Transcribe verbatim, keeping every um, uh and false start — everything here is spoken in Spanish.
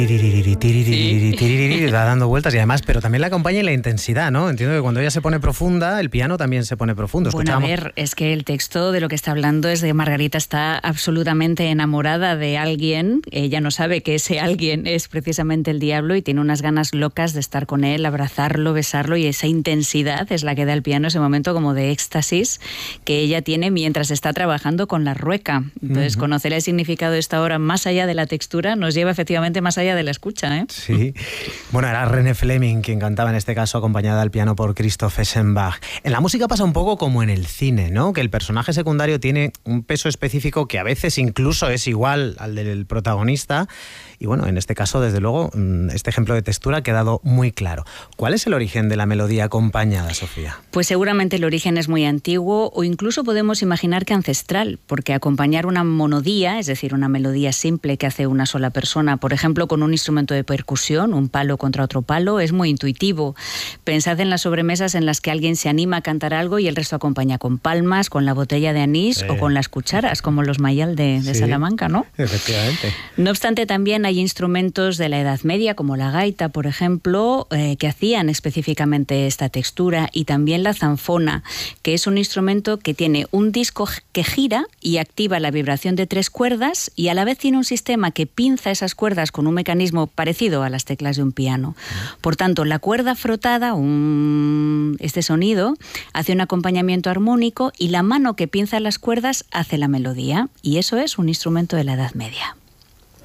Sí. Va dando vueltas y además, pero también la acompaña la intensidad, ¿no? Entiendo que cuando ella se pone profunda, el piano también se pone profundo. Bueno, a ver, es que el texto de lo que está hablando es de que Margarita está absolutamente enamorada de alguien. Ella no sabe que ese alguien es precisamente el diablo y tiene unas ganas locas de estar con él, abrazarlo, besarlo, y esa intensidad es la que da el piano ese momento como de éxtasis que ella tiene mientras está trabajando con la rueca. Entonces, uh-huh. conocer el significado de esta obra más allá de la textura nos lleva efectivamente más allá de la escucha, ¿eh? Sí. Bueno, era René Fleming quien cantaba en este caso, acompañada al piano por Christoph Eschenbach. En la música pasa un poco como en el cine, ¿no? Que el personaje secundario tiene un peso específico que a veces incluso es igual al del protagonista. Y bueno, en este caso, desde luego, este ejemplo de textura ha quedado muy claro. ¿Cuál es el origen de la melodía acompañada, Sofía? Pues seguramente el origen es muy antiguo o incluso podemos imaginar que ancestral, porque acompañar una monodía, es decir, una melodía simple que hace una sola persona, por ejemplo, con un instrumento de percusión, un palo contra otro palo, es muy intuitivo. Pensad en las sobremesas en las que alguien se anima a cantar algo y el resto acompaña con palmas, con la botella de anís sí. o con las cucharas, como los mayal de, de sí. Salamanca, ¿no? Efectivamente. No obstante, también hay instrumentos de la Edad Media, como la gaita, por ejemplo, eh, que hacían específicamente esta textura, y también la zanfona, que es un instrumento que tiene un disco que gira y activa la vibración de tres cuerdas y a la vez tiene un sistema que pinza esas cuerdas con un mecanismo parecido a las teclas de un piano. Por tanto, la cuerda frotada, un... este sonido, hace un acompañamiento armónico y la mano que pinza las cuerdas hace la melodía, y eso es un instrumento de la Edad Media.